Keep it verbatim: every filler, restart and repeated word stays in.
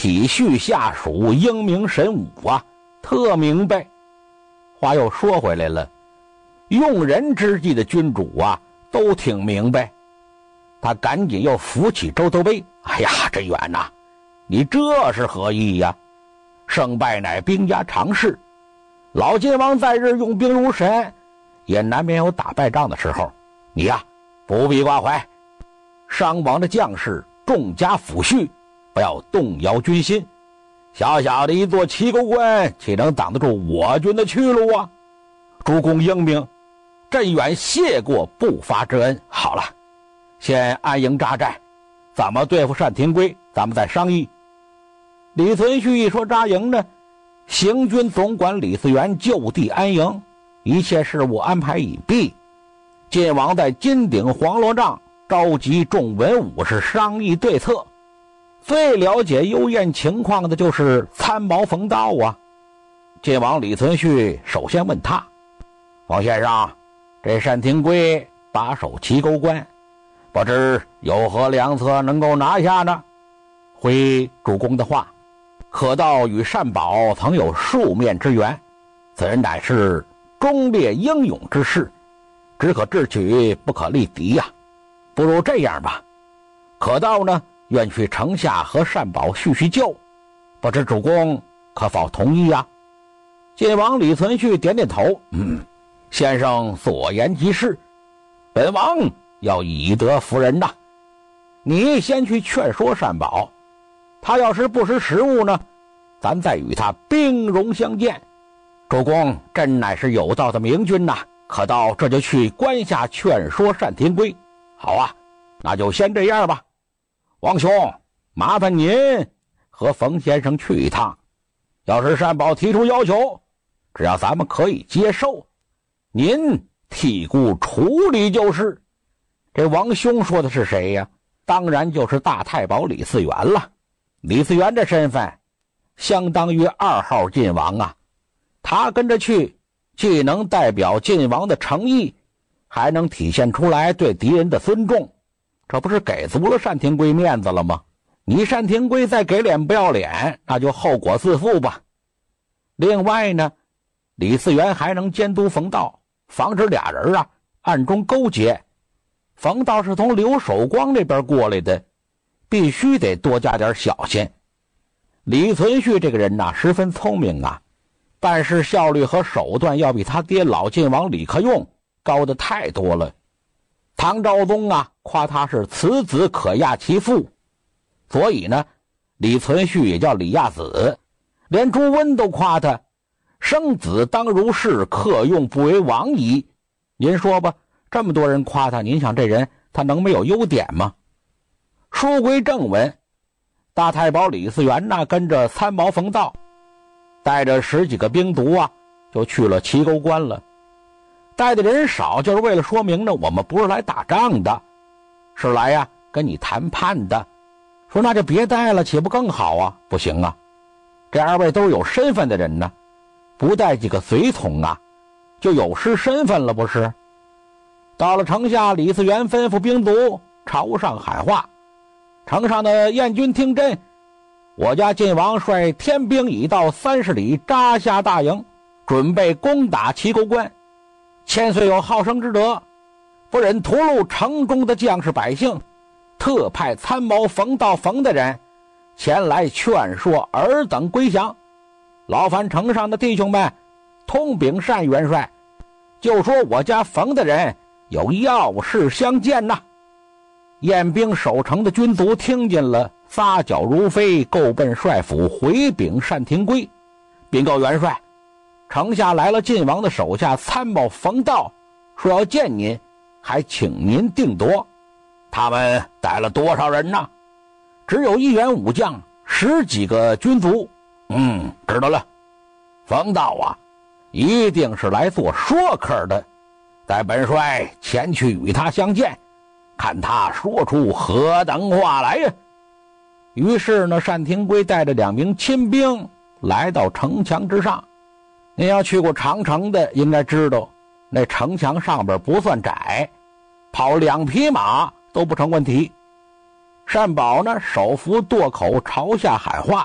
体恤下属，英明神武啊，特明白。话又说回来了，用人之际的君主啊，都挺明白。他赶紧又扶起周德威，哎呀，镇远呐、啊，你这是何意呀？胜败乃兵家常事，老晋王在日用兵如神，也难免有打败仗的时候。你呀，不必挂怀，伤亡的将士众加抚恤，不要动摇军心。小小的一座齐沟关，岂能挡得住我军的去路啊？主公英明，镇远谢过不发之恩。好了，先安营扎寨，怎么对付单廷圭，咱们再商议。李存勖一说扎营呢，行军总管李嗣源就地安营，一切事务安排已毕。晋王在金顶黄罗帐召集众文武是商议对策。最了解幽燕情况的就是参谋冯道啊。晋王李存勖首先问他：冯先生，这单廷圭把守齐沟关，不知有何良策能够拿下呢？回主公的话，可道与单保曾有数面之缘，此人乃是忠烈英勇之士，只可智取，不可力敌呀、啊。不如这样吧，可道呢愿去城下和单保叙叙旧，不知主公可否同意呀、啊？晋王李存勖点点头，嗯，先生所言极是，本王要以德服人呐。你先去劝说单保，他要是不识时务呢，咱再与他兵戎相见。主公朕乃是有道的明君呐，可道这就去关下劝说单廷圭。好啊，那就先这样吧。王兄，麻烦您和冯先生去一趟，要是单保提出要求，只要咱们可以接受，您替顾处理就是。这王兄说的是谁呀？当然就是大太保李嗣源了。李嗣源这身份相当于二号晋王啊，他跟着去，既能代表晋王的诚意，还能体现出来对敌人的尊重，这不是给足了单廷圭面子了吗？你单廷圭再给脸不要脸，那就后果自负吧。另外呢，李嗣源还能监督冯道，防止俩人啊暗中勾结。冯道是从刘守光那边过来的，必须得多加点小心。李存勖这个人呐、啊，十分聪明啊，办事效率和手段要比他爹老晋王李克用高得太多了。唐昭宗啊夸他是此子可压其父，所以呢李存勖也叫李亚子，连朱温都夸他生子当如是，克用不为王矣。您说吧，这么多人夸他，您想这人他能没有优点吗？书归正文，大太保李嗣源呢跟着参谋冯道带着十几个兵卒啊就去了齐沟关了。带的人少，就是为了说明呢，我们不是来打仗的，是来呀跟你谈判的。说那就别带了，岂不更好啊？不行啊，这二位都是有身份的人呢，不带几个随从啊就有失身份了，不是？到了城下，李嗣源吩咐兵卒朝上喊话：城上的燕军听真，我家晋王率天兵已到三十里扎下大营，准备攻打齐沟关。千岁有好生之德，不忍屠戮城中的将士百姓，特派参谋冯道冯的人前来劝说尔等归降。劳烦城上的弟兄们通禀单元帅，就说我家冯的人有要事相见呐。燕兵守城的军卒听见了，撒脚如飞，够奔帅府回禀单廷圭，禀告元帅，城下来了晋王的手下参谋冯道，说要见您，还请您定夺。他们带了多少人呢？只有一员武将，十几个军卒。嗯，知道了。冯道啊，一定是来做说客的，待本帅前去与他相见，看他说出何等话来呀。于是呢，单廷圭带着两名亲兵来到城墙之上。您要去过长城的应该知道，那城墙上边不算窄，跑两匹马都不成问题。单保呢手扶垛口朝下喊话：